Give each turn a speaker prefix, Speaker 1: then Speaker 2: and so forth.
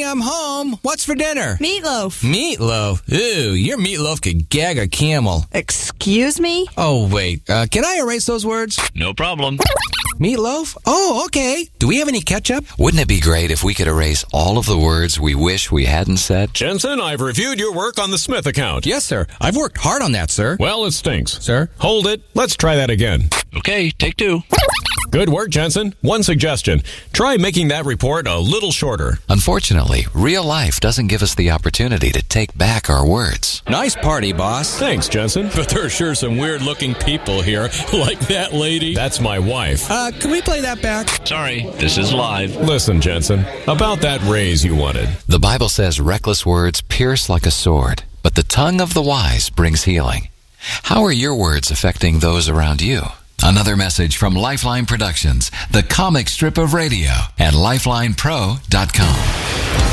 Speaker 1: I'm home. What's for dinner?
Speaker 2: Meatloaf.
Speaker 1: Meatloaf? Ooh, your meatloaf could gag a camel.
Speaker 2: Excuse me?
Speaker 1: Oh, wait. Can I erase those words?
Speaker 3: No problem.
Speaker 1: Meatloaf? Oh, okay. Do we have any ketchup?
Speaker 4: Wouldn't it be great if we could erase all of the words we wish we hadn't said?
Speaker 5: Jensen, I've reviewed your work on the Smith account.
Speaker 1: Yes, sir. I've worked hard on that, sir.
Speaker 5: Well, it stinks.
Speaker 1: Sir?
Speaker 5: Hold it. Let's try that again.
Speaker 3: Okay, take two.
Speaker 5: Good work, Jensen. One suggestion. Try making that report a little shorter.
Speaker 4: Unfortunately, real life doesn't give us the opportunity to take back our words.
Speaker 1: Nice party, boss.
Speaker 5: Thanks, Jensen.
Speaker 6: But there are sure some weird-looking people here, like that lady.
Speaker 5: That's my wife.
Speaker 1: Can we play that back?
Speaker 3: Sorry, this is live.
Speaker 5: Listen, Jensen, about that raise you wanted.
Speaker 4: The Bible says reckless words pierce like a sword, but the tongue of the wise brings healing. How are your words affecting those around you? Another message from Lifeline Productions, the comic strip of radio, at lifelinepro.com.